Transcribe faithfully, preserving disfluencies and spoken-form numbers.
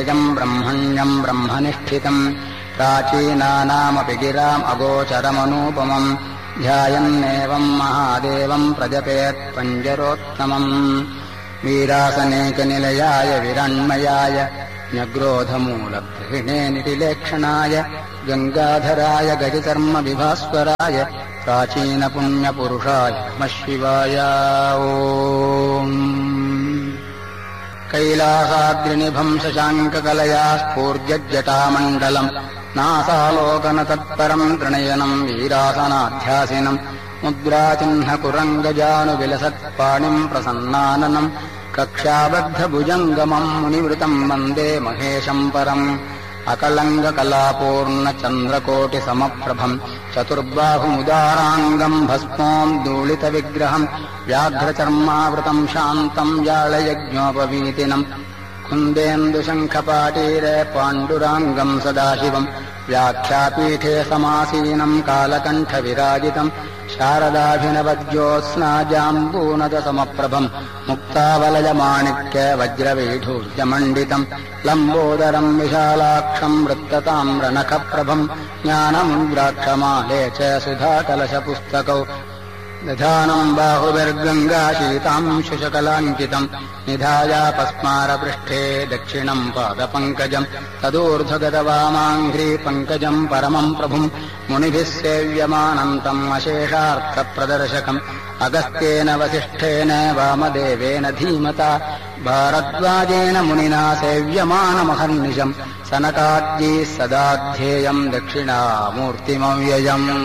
ब्रह्मण्यम् ब्रह्मनिष्ठितम् प्राचीनानामपि गिराम् अगोचरमनूपमम् ध्यायन्नेवम् महादेवम् प्रजपेत् पञ्जरोत्तमम् वीरासनेकनिलयाय विरण्मयाय न्यग्रोधमूलगृहिणे नितिलेक्षणाय गङ्गाधराय गजचर्मविभास्वराय प्राचीनपुण्यपुरुषाय नमः शिवाय। ओम् कैलासाद्रिनिभम् शशाङ्ककलया स्फूर्जज्जटामण्डलम् नासालोकनतत्परम् त्रिणयनम् वीरासनाध्यासिनम् मुद्राचिह्नकुरङ्गजानुविलसत्पाणिम् प्रसन्नाननम् कक्ष्याबद्धभुजङ्गमम् मुनिवृतम् वन्दे महेशम् परम् अकलङ्गकलापूर्णचन्द्रकोटिसमप्रभम् चतुर्बाहुमुदाराङ्गम् भस्मोम् दूलितविग्रहम् व्याघ्रचर्मावृतम् शान्तम् जालयज्ञोपवीतिनम् कुन्देन्दुशङ्खपाटीरे पाण्डुराङ्गम् सदाशिवम् व्याख्यापीठे समासीनम् कालकण्ठविराजितम् शारदाभिनवज्योत्स्नाजाम्बूनदसमप्रभम् मुक्तावलयमाणिक्य वज्रवैढूर्यमण्डितम् लम्बोदरम् विशालाक्षम् वृत्तताम्रनखप्रभम् ज्ञानमुद्राक्षमाले च सुधाकलशपुस्तकौ दधानम् बाहुभिर्गङ्गाशीतांशुशकलाङ्कितम् निधायापस्मारपृष्ठे दक्षिणम् पादपङ्कजम् तदूर्ध्वगतवामाङ्घ्री पङ्कजम् परमम् प्रभुम् मुनिभिः सेव्यमानन्तम् अशेषार्थप्रदर्शकम् अगस्त्येन वसिष्ठेन वामदेवेन धीमता भारद्वाजेन मुनिना सेव्यमानमहर्निशम् सनकाद्यैः सदा ध्येयम् दक्षिणामूर्तिमव्ययम्।